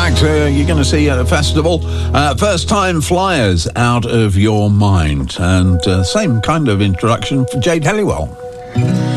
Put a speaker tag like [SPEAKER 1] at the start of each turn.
[SPEAKER 1] fact, you're going to see at a festival first-time flyers out of your mind. And same kind of introduction for Jade Helliwell.